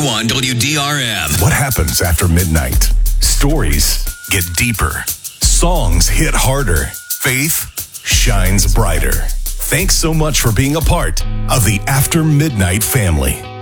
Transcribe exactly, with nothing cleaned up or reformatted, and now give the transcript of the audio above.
one W D R M. What happens after midnight? Stories get deeper. Songs hit harder. Faith shines brighter. Thanks so much for being a part of the After Midnight family.